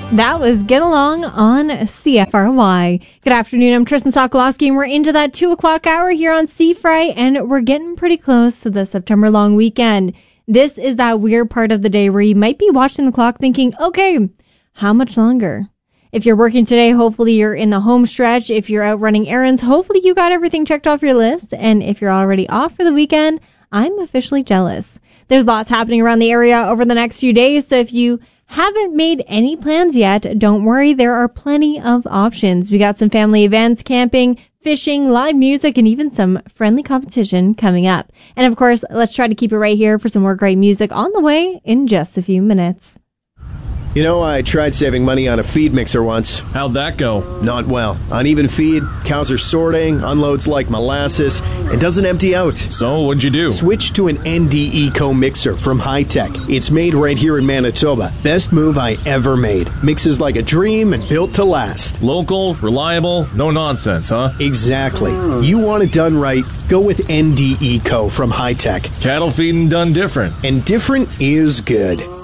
That was Get Along on CFRY. Good afternoon, I'm Tristan Sokolowski, and we're into that 2 o'clock hour here on CFRY, and we're getting pretty close to the September long weekend. This is that weird part of the day where you might be watching the clock thinking, okay, how much longer? If you're working today, hopefully you're in the home stretch. If you're out running errands, hopefully you got everything checked off your list. And if you're already off for the weekend, I'm officially jealous. There's lots happening around the area over the next few days, so if you haven't made any plans yet, don't worry, there are plenty of options. We got some family events, camping, fishing, live music, and even some friendly competition coming up. And of course, let's try to keep it right here for some more great music on the way in just a few minutes. You know, I tried saving money on a feed mixer once. How'd that go? Not well. Uneven feed, cows are sorting, unloads like molasses, and doesn't empty out. So, what'd you do? Switch to an ND Eco mixer from Hi-Tech. It's made right here in Manitoba. Best move I ever made. Mixes like a dream and built to last. Local, reliable, no nonsense, huh? Exactly. You want it done right, go with ND Eco from Hi-Tech. Cattle feeding done different. And different is good.